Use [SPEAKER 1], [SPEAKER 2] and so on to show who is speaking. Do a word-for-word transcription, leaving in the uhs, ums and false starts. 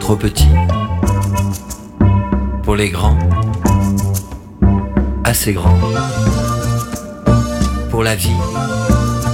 [SPEAKER 1] trop petit. Pour les grands, assez grand. Pour la vie,